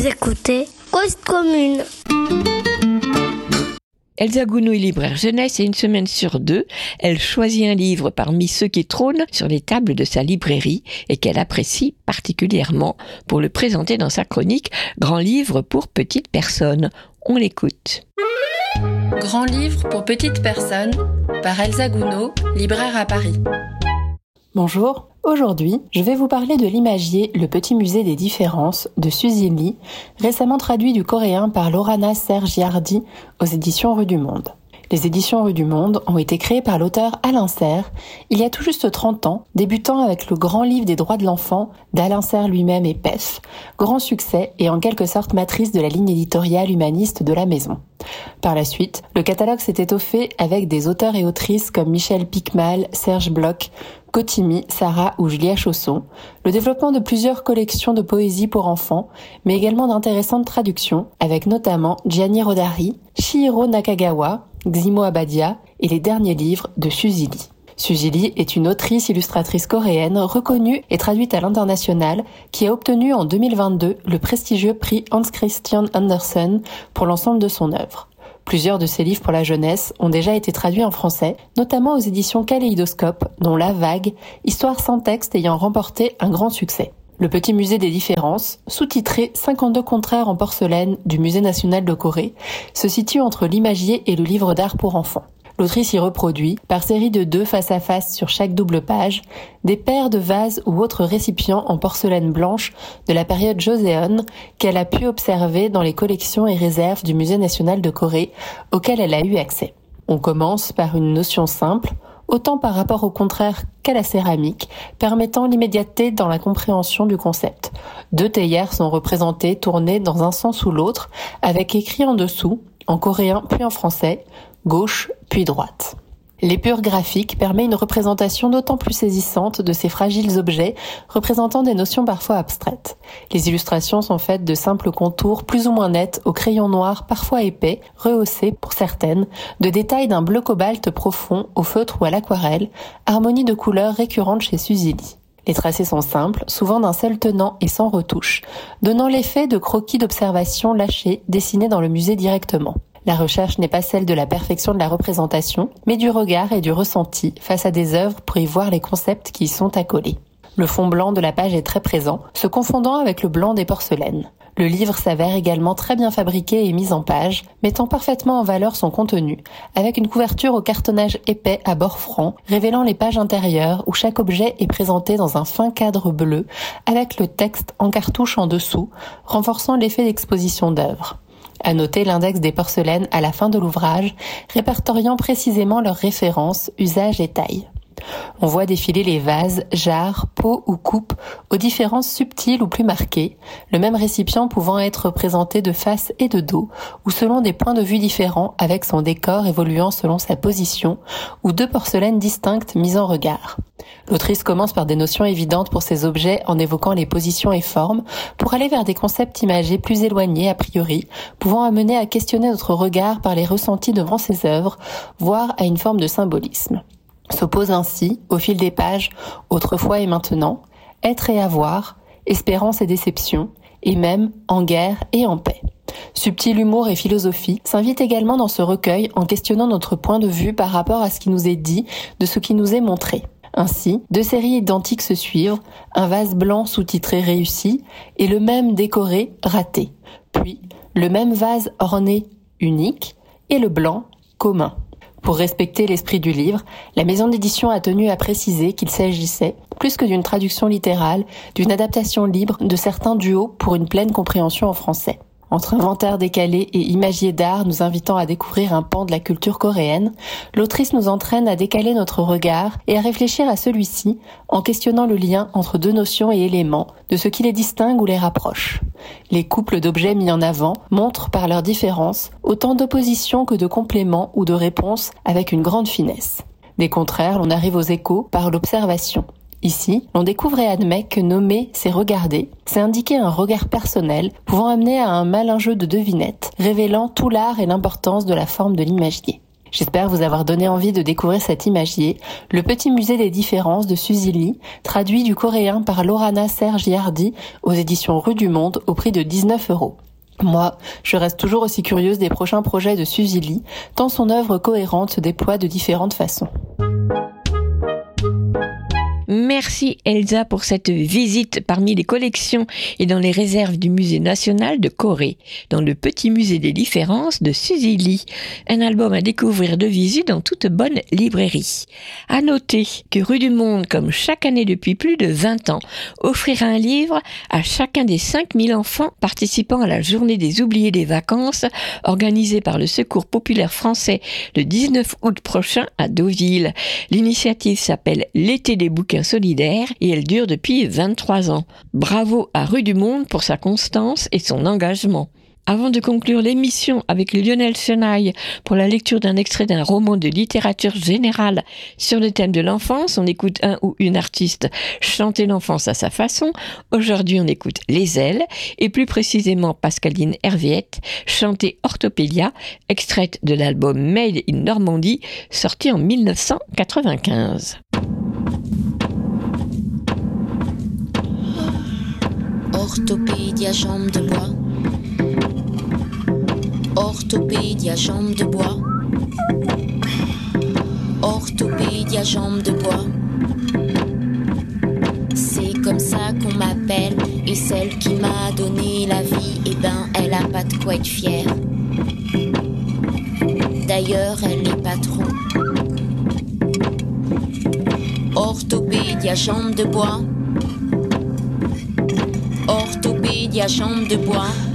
Vous écoutez Cause Commune. Elsa Gounod est libraire jeunesse et une semaine sur deux, elle choisit un livre parmi ceux qui trônent sur les tables de sa librairie et qu'elle apprécie particulièrement pour le présenter dans sa chronique « Grand livre pour petites personnes ». On l'écoute. Grand livre pour petites personnes par Elsa Gounod, libraire à Paris. Bonjour, aujourd'hui, je vais vous parler de l'imagier Le Petit Musée des Différences de Suzy Lee, récemment traduit du coréen par Lorana Sergiardi aux éditions Rue du Monde. Les éditions Rue du Monde ont été créées par l'auteur Alain Serre il y a tout juste 30 ans, débutant avec le grand livre des droits de l'enfant d'Alain Serre lui-même et PEF, grand succès et en quelque sorte matrice de la ligne éditoriale humaniste de la maison. Par la suite, le catalogue s'est étoffé avec des auteurs et autrices comme Michel Picmal, Serge Bloch, Cotimi, Sarah ou Julia Chausson, le développement de plusieurs collections de poésie pour enfants, mais également d'intéressantes traductions, avec notamment Gianni Rodari, Chihiro Nakagawa, Ximo Abadia et les derniers livres de Suzy Lee. Suzy Lee est une autrice-illustratrice coréenne reconnue et traduite à l'international qui a obtenu en 2022 le prestigieux prix Hans Christian Andersen pour l'ensemble de son œuvre. Plusieurs de ses livres pour la jeunesse ont déjà été traduits en français, notamment aux éditions Kaléidoscope, dont La Vague, histoire sans texte ayant remporté un grand succès. Le Petit Musée des Différences, sous-titré 52 contraires en porcelaine du Musée national de Corée, se situe entre l'imagier et le livre d'art pour enfants. L'autrice y reproduit, par série de 2 face à face sur chaque double page, des paires de vases ou autres récipients en porcelaine blanche de la période Joseon qu'elle a pu observer dans les collections et réserves du Musée national de Corée auxquelles elle a eu accès. On commence par une notion simple, autant par rapport au contraire qu'à la céramique, permettant l'immédiateté dans la compréhension du concept. 2 théières sont représentées tournées dans un sens ou l'autre, avec écrit en dessous, en coréen puis en français, gauche puis droite. L'épure graphique permet une représentation d'autant plus saisissante de ces fragiles objets représentant des notions parfois abstraites. Les illustrations sont faites de simples contours plus ou moins nets au crayon noir parfois épais, rehaussés pour certaines, de détails d'un bleu cobalt profond au feutre ou à l'aquarelle, harmonie de couleurs récurrente chez Suzy Lee. Les tracés sont simples, souvent d'un seul tenant et sans retouche, donnant l'effet de croquis d'observation lâchés dessinés dans le musée directement. La recherche n'est pas celle de la perfection de la représentation, mais du regard et du ressenti face à des œuvres pour y voir les concepts qui y sont accolés. Le fond blanc de la page est très présent, se confondant avec le blanc des porcelaines. Le livre s'avère également très bien fabriqué et mis en page, mettant parfaitement en valeur son contenu, avec une couverture au cartonnage épais à bord franc, révélant les pages intérieures où chaque objet est présenté dans un fin cadre bleu, avec le texte en cartouche en dessous, renforçant l'effet d'exposition d'œuvre. À noter l'index des porcelaines à la fin de l'ouvrage, répertoriant précisément leurs références, usages et tailles. On voit défiler les vases, jarres, pots ou coupes aux différences subtiles ou plus marquées, le même récipient pouvant être présenté de face et de dos, ou selon des points de vue différents avec son décor évoluant selon sa position, ou 2 porcelaines distinctes mises en regard. L'autrice commence par des notions évidentes pour ces objets en évoquant les positions et formes, pour aller vers des concepts imagés plus éloignés a priori, pouvant amener à questionner notre regard par les ressentis devant ces œuvres, voire à une forme de symbolisme. S'opposent ainsi, au fil des pages, autrefois et maintenant, être et avoir, espérance et déception, et même en guerre et en paix. Subtil humour et philosophie s'invitent également dans ce recueil en questionnant notre point de vue par rapport à ce qui nous est dit, de ce qui nous est montré. Ainsi, 2 séries identiques se suivent, un vase blanc sous-titré réussi et le même décoré raté, puis le même vase orné unique et le blanc commun. Pour respecter l'esprit du livre, la maison d'édition a tenu à préciser qu'il s'agissait, plus que d'une traduction littérale, d'une adaptation libre de certains duos pour une pleine compréhension en français. Entre inventaire décalé et imagier d'art nous invitant à découvrir un pan de la culture coréenne, l'autrice nous entraîne à décaler notre regard et à réfléchir à celui-ci en questionnant le lien entre 2 notions et éléments, de ce qui les distingue ou les rapproche. Les couples d'objets mis en avant montrent par leurs différences autant d'oppositions que de compléments ou de réponses avec une grande finesse. Des contraires, l'on arrive aux échos par l'observation. Ici, on découvre et admet que nommer, c'est regarder, c'est indiquer un regard personnel, pouvant amener à un malin jeu de devinettes, révélant tout l'art et l'importance de la forme de l'imagier. J'espère vous avoir donné envie de découvrir cet imagier, le petit musée des différences de Suzy Lee, traduit du coréen par Lorana Sergiardi aux éditions Rue du Monde au prix de 19 €. Moi, je reste toujours aussi curieuse des prochains projets de Suzy Lee, tant son œuvre cohérente se déploie de différentes façons. Merci Elsa pour cette visite parmi les collections et dans les réserves du Musée national de Corée, dans le petit musée des différences de Suzy Lee. Un album à découvrir de visu dans toute bonne librairie. À noter que Rue du Monde, comme chaque année depuis plus de 20 ans, offrira un livre à chacun des 5000 enfants participant à la journée des oubliés des vacances organisée par le Secours populaire français le 19 août prochain à Deauville. L'initiative s'appelle L'été des bouquins solidaire et elle dure depuis 23 ans. Bravo à Rue du Monde pour sa constance et son engagement. Avant de conclure l'émission avec Lionel Chenaille pour la lecture d'un extrait d'un roman de littérature générale sur le thème de l'enfance, on écoute un ou une artiste chanter l'enfance à sa façon. Aujourd'hui, on écoute Les Ailes et plus précisément Pascaline Herviette chanter Orthopédia, extraite de l'album Made in Normandie, sorti en 1995. Orthopédia, jambe de bois. Orthopédia, jambe de bois. Orthopédia, jambe de bois. C'est comme ça qu'on m'appelle. Et celle qui m'a donné la vie, eh ben, elle a pas de quoi être fière. D'ailleurs, elle est pas trop. Orthopédia, jambe de bois. Orthopédia, jambe de bois.